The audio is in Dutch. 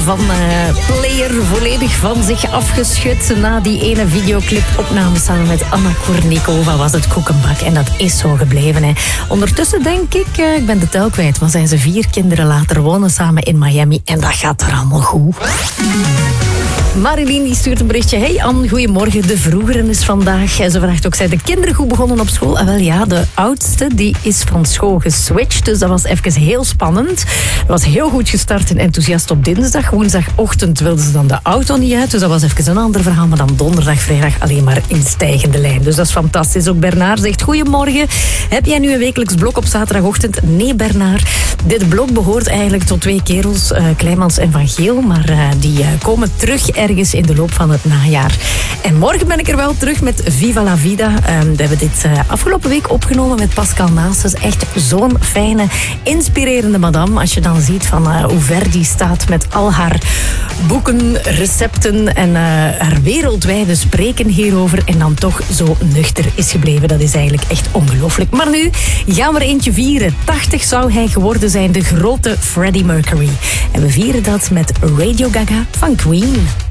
van Player volledig van zich afgeschud na die ene videoclipopname samen met Anna Kournikova was het koekenbak. En dat is zo gebleven. Hè. Ondertussen denk ik ben de tel kwijt, maar zijn ze 4 kinderen later wonen samen in Miami en dat gaat er allemaal goed. Marilien die stuurt een berichtje. Hey Anne, goedemorgen. De vroegeren is vandaag. Ze vraagt ook, zijn de kinderen goed begonnen op school? En wel ja, de oudste die is van school geswitcht. Dus dat was even heel spannend. Dat was heel goed gestart en enthousiast op dinsdag. Woensdagochtend wilden ze dan de auto niet uit. Dus dat was even een ander verhaal. Maar dan donderdag, vrijdag alleen maar in stijgende lijn. Dus dat is fantastisch. Ook Bernard zegt, goedemorgen. Heb jij nu een wekelijks blok op zaterdagochtend? Nee, Bernard. Dit blok behoort eigenlijk tot 2 kerels, Kleimans en Van Geel. Maar die komen terug ergens in de loop van het najaar. En morgen ben ik er wel terug met Viva la Vida. We hebben dit afgelopen week opgenomen met Pascal Naasters. Echt zo'n fijne, inspirerende madame. Als je dan ziet van hoe ver die staat met al haar boeken, recepten en haar wereldwijde spreken hierover. En dan toch zo nuchter is gebleven. Dat is eigenlijk echt ongelooflijk. Maar nu gaan we er eentje vieren. 80 zou hij geworden zijn, de grote Freddie Mercury. En we vieren dat met Radio Gaga van Queen.